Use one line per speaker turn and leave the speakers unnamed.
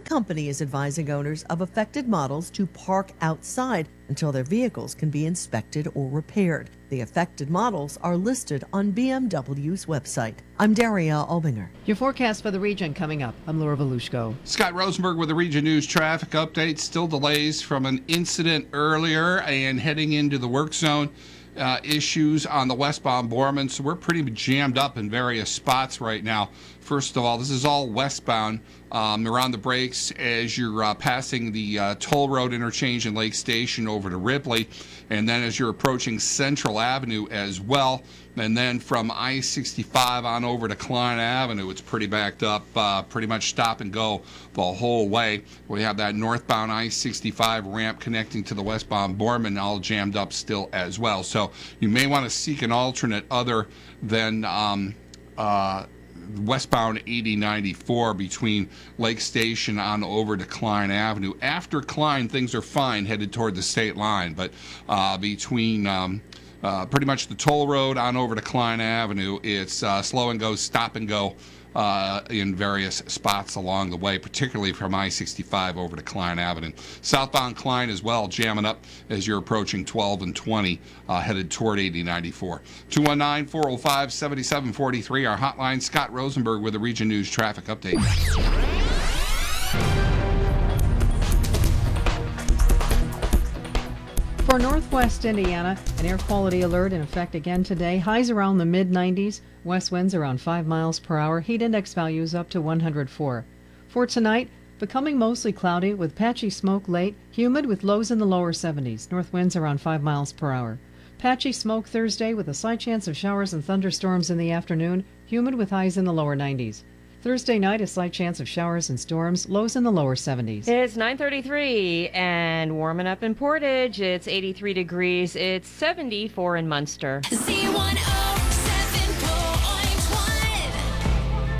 company is advising owners of affected models to park outside until their vehicles can be inspected or repaired. The affected models are listed on BMW's website. I'm Daria Albinger.
Your forecast for the region coming up. I'm Laura Volushko.
Scott Rosenberg with the Region News traffic update. Still delays from an incident earlier and heading into the work zone. Issues on the westbound Borman, so we're pretty jammed up in various spots right now. First of all, this is all westbound around the brakes as you're passing the toll road interchange in Lake Station over to Ripley, and then as you're approaching Central Avenue as well, and then from I-65 on over to Klein Avenue, it's pretty backed up, pretty much stop and go the whole way. We have that northbound I-65 ramp connecting to the westbound Borman all jammed up still as well. So you may want to seek an alternate other than westbound 8094 between Lake Station on over to Klein Avenue. After Klein, things are fine headed toward the state line, but between pretty much the toll road on over to Klein Avenue, it's slow and go, stop and go in various spots along the way, particularly from I-65 over to Klein Avenue. Southbound Klein as well, jamming up as you're approaching 12 and 20, headed toward 8094. 219-405-7743, our hotline. Scott Rosenberg with the Region News traffic update.
For Northwest Indiana, an air quality alert in effect again today. Highs around the mid-90s, west winds around 5 miles per hour, heat index values up to 104. For tonight, becoming mostly cloudy with patchy smoke late, humid with lows in the lower 70s, north winds around 5 miles per hour. Patchy smoke Thursday with a slight chance of showers and thunderstorms in the afternoon, humid with highs in the lower 90s. Thursday night, a slight chance of showers and storms, lows in the lower 70s.
It's 9:33 and warming up in Portage. It's 83 degrees. It's 74 in Munster.
Z10